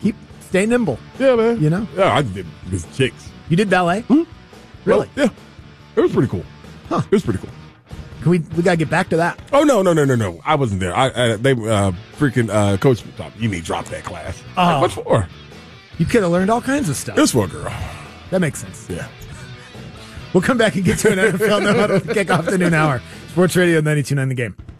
Stay nimble. Yeah, man. You know? Yeah, I did with chicks. You did ballet? Hmm? Really? Well, yeah. It was pretty cool. Huh. It was pretty cool. We gotta get back to that. Oh, no. I wasn't there. They freaking coach told me, you need to drop that class. Oh. Like, what for? You could have learned all kinds of stuff. It was for a girl. That makes sense. Yeah. We'll come back and get to an NFL No Huddle to kick off the noon hour. Sports Radio 92.9 The Game.